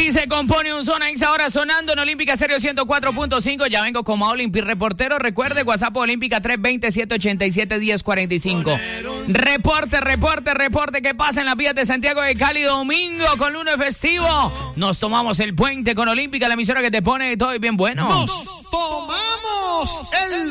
Así se compone un Zona X ahora sonando en Olímpica Stereo 104.5. Ya vengo como Olimpi reportero. Recuerde, WhatsApp Olímpica 320-787-1045. Reporte. ¿Qué pasa en las vías de Santiago de Cali domingo con lunes festivo? Nos tomamos el puente con Olímpica, la emisora que te pone todo y bien bueno. Nos tomamos el